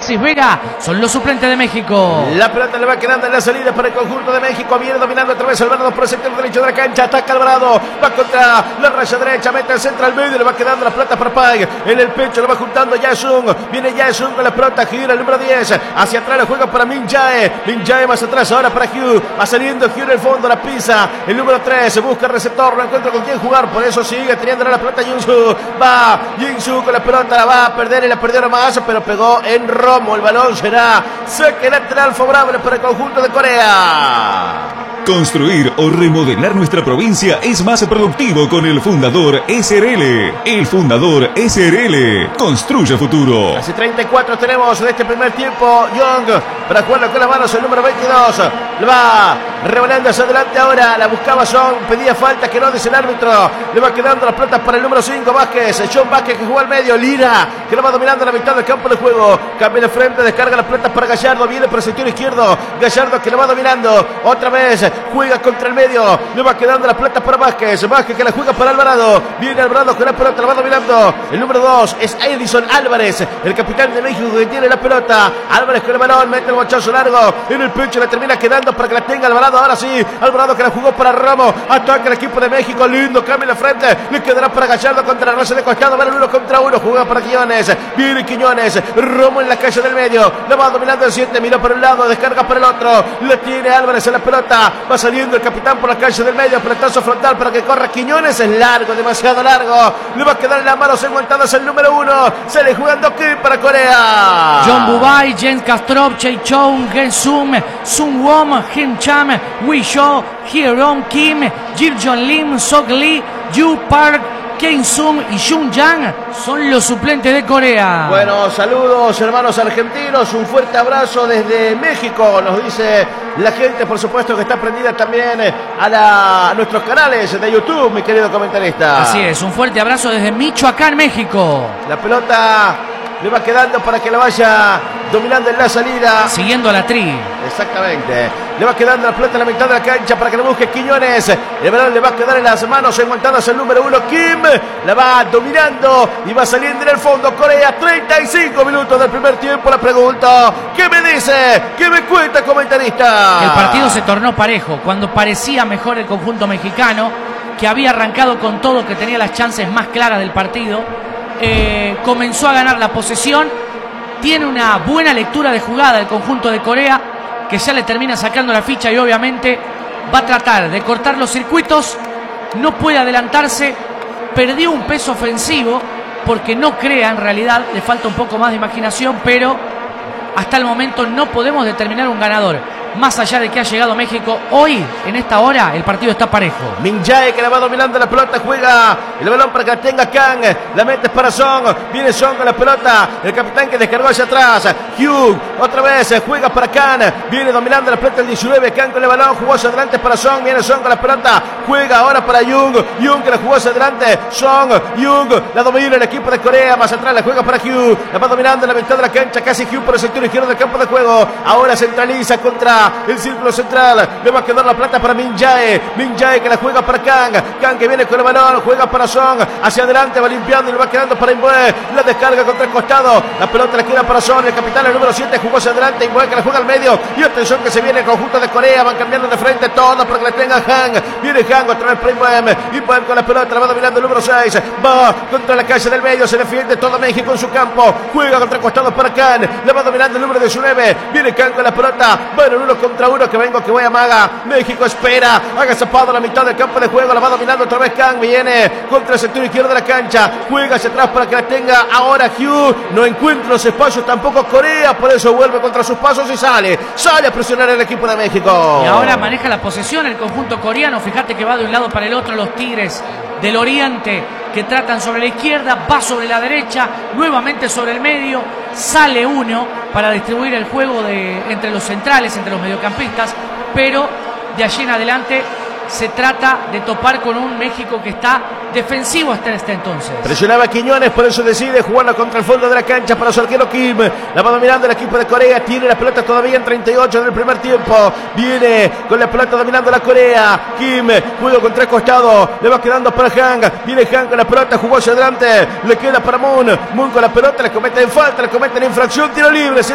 Alexis Vega son los suplentes de México. La pelota le va quedando en la salida para el conjunto de México. Viene dominando otra vez Alvarado por el sector derecho de la cancha. Ataca Alvarado. Va contra la raya derecha. Mete el centro al medio. Le va quedando la pelota para Pay. En el pecho lo va juntando Jae-Sung. Viene Jae-Sung con la pelota. Gira el número 10. Hacia atrás lo juega para Min Jae. Min Jae más atrás ahora para Hugh. Va saliendo Hugh en el fondo. La pisa. El número 3. Se busca el receptor. No encuentra con quién jugar. Por eso sigue teniendo la pelota Jin-Soo. Va Jin-Soo con la pelota. La va a perder y la perdió nomás. Pero pegó en Romo. El balón será saque lateral favorable para el conjunto de Corea. Construir o remodelar nuestra provincia es más productivo con el Fundador SRL. El Fundador SRL construye futuro. Casi 34 tenemos de este primer tiempo. Young para jugarlo con las manos el número 22. Le va revolando hacia adelante ahora. La buscaba Son. Pedía falta que no dice el árbitro. Le va quedando las pelotas para el número 5 Vázquez. John Vázquez que juega al medio. Lira que lo va dominando la mitad del campo de juego. Cambia de frente. Descarga las pelotas para Gallardo. Viene por el sector izquierdo. Gallardo que lo va dominando. Otra vez. Juega contra el medio. Le va quedando la pelota para Vázquez. Vázquez que la juega para Alvarado. Viene Alvarado con la pelota. La va dominando. El número 2 es Edison Álvarez. El capitán de México que tiene la pelota. Álvarez con el balón. Mete el bochazo largo. En el pecho la termina quedando para que la tenga Alvarado. Ahora sí. Alvarado que la jugó para Romo. Ataca el equipo de México. Lindo cambio en la frente. Le quedará para Gallardo contra la raza de costado. Van el 1 contra 1. Juega para Quiñones. Viene Quiñones. Romo en la calle del medio. La va dominando el 7. Miró por un lado. Descarga para el otro. Le tiene Álvarez en la pelota. Va saliendo el capitán por la calle del medio. Peletazo frontal para que corra Quiñones. Es largo. Demasiado largo. Le va a quedar en las manos enguantadas el número 1. Sale jugando aquí para Corea. John Bubai, Jens Kastrop, Choi Chong, Gen Sum, Sun Wom, Hin Cham, Wei Shou, Hyeron Kim, Jil Jon Lim, Sok Lee, Yu Park, Kane Sung y Jun Yang son los suplentes de Corea. Bueno, saludos hermanos argentinos, un fuerte abrazo desde México, nos dice la gente, por supuesto que está prendida también a nuestros canales de YouTube, mi querido comentarista. Así es, un fuerte abrazo desde Michoacán, México. La pelota le va quedando para que la vaya dominando en la salida. Siguiendo a la tri. Exactamente. Le va quedando la pelota en la mitad de la cancha para que la busque Quiñones. El balón le va a quedar en las manos enguantadas el número 1 Kim. La va dominando y va saliendo en el fondo Corea. 35 minutos del primer tiempo. La pregunta, ¿qué me dice? ¿Qué me cuenta, comentarista? El partido se tornó parejo. Cuando parecía mejor el conjunto mexicano, que había arrancado con todo, que tenía las chances más claras del partido, comenzó a ganar la posesión. Tiene una buena lectura de jugada el conjunto de Corea, que ya le termina sacando la ficha y obviamente va a tratar de cortar los circuitos. No puede adelantarse, perdió un peso ofensivo porque no crea, en realidad le falta un poco más de imaginación, pero hasta el momento no podemos determinar un ganador. Más allá de que ha llegado México, hoy, en esta hora, el partido está parejo. Min Jae que la va dominando la pelota, juega el balón para que la tenga Kang, la mete para Son, viene Son con la pelota, el capitán que descargó hacia atrás, Hugh, otra vez, juega para Kang, viene dominando la pelota el 19, Kang con el balón, jugó hacia adelante para Son, viene Son con la pelota, juega ahora para Jung que la jugó hacia adelante, Son, Jung, la domina el equipo de Corea, más atrás la juega para Hugh, la va dominando en la mitad de la cancha, casi Hugh por el sector izquierdo del campo de juego, ahora centraliza contra el círculo central, le va a quedar la plata para Min Jae que la juega para Kang que viene con el balón, juega para Son, hacia adelante va limpiando y le va quedando para Inbue, la descarga contra el costado, la pelota le queda para Son, el capitán el número 7 jugó hacia adelante, Inbue que la juega al medio, y atención que se viene el conjunto de Corea, van cambiando de frente todo para que le tenga Han, viene Han otra vez para Inbue con la pelota, la va dominando el número 6, va contra la calle del medio, se defiende todo México en su campo, juega contra el costado para Kang, la va dominando el número 19, viene Kang con la pelota, bueno, 1 contra 1, que vengo, que voy a maga, México espera, haga zapado a la mitad del campo de juego, la va dominando otra vez Kang, viene contra el sector izquierdo de la cancha, juega hacia atrás para que la tenga ahora Hugh, no encuentra los espacios tampoco Corea, por eso vuelve contra sus pasos y sale a presionar el equipo de México. Y ahora maneja la posesión el conjunto coreano, fíjate que va de un lado para el otro, los Tigres del Oriente que tratan sobre la izquierda, va sobre la derecha, nuevamente sobre el medio, sale uno para distribuir el juego entre los centrales, entre los mediocampistas, pero de allí en adelante se trata de topar con un México que está defensivo hasta este entonces. Presionaba Quiñones, por eso decide jugarla contra el fondo de la cancha para su arquero Kim. La va dominando el equipo de Corea, tiene la pelota todavía en 38 del primer tiempo. Viene con la pelota dominando la Corea. Kim, juego contra el costado, le va quedando para Han. Viene Han con la pelota, jugó hacia adelante, le queda para Moon. Moon con la pelota, le cometen falta, le cometen infracción, tiro libre.